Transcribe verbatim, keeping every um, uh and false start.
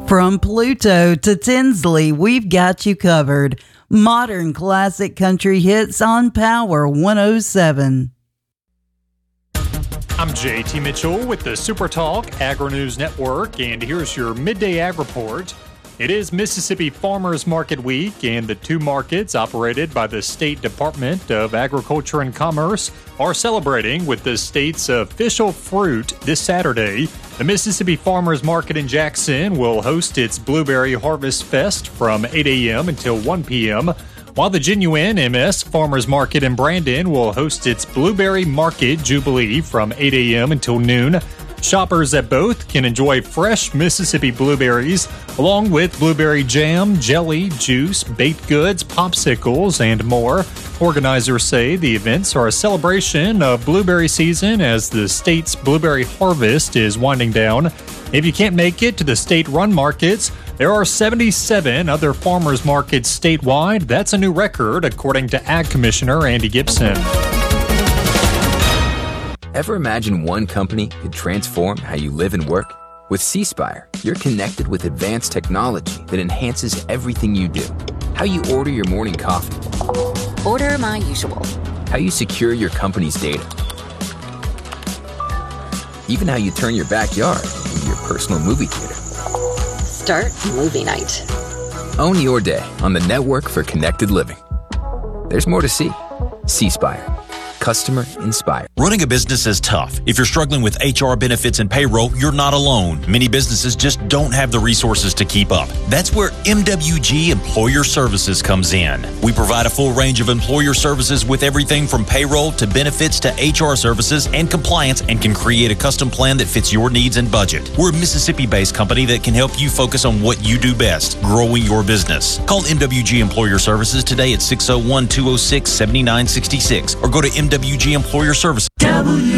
From Pluto to Tinsley, we've got you covered. Modern classic country hits on Power one oh seven. I'm J T Mitchell with the Super Talk Agri-News Network, and here's your midday ag report. It is Mississippi Farmers Market Week, and the two markets operated by the State Department of Agriculture and Commerce are celebrating with the state's official fruit this Saturday. The Mississippi Farmers Market in Jackson will host its Blueberry Harvest Fest from eight a.m. until one p.m., while the Genuine M S Farmers Market in Brandon will host its Blueberry Market Jubilee from eight a.m. until noon. Shoppers at both can enjoy fresh Mississippi blueberries, along with blueberry jam, jelly, juice, baked goods, popsicles, and more. Organizers say the events are a celebration of blueberry season as the state's blueberry harvest is winding down. If you can't make it to the state-run markets, there are seventy-seven other farmers markets statewide. That's a new record, according to Ag Commissioner Andy Gibson. Ever imagine one company could transform how you live and work? With C Spire, you're connected with advanced technology that enhances everything you do. How you order your morning coffee. Order my usual. How you secure your company's data. Even how you turn your backyard into your personal movie theater. Start movie night. Own your day on the network for connected living. There's more to see. C Spire. Customer inspired. Running a business is tough. If you're struggling with H R, benefits, and payroll, you're not alone. Many businesses just don't have the resources to keep up. That's where M W G Employer Services comes in. We provide a full range of employer services with everything from payroll to benefits to H R services and compliance, and can create a custom plan that fits your needs and budget. We're a Mississippi-based company that can help you focus on what you do best, growing your business. Call M W G Employer Services today at six oh one, two oh six, seven nine six six or go to M W G Employer Services. W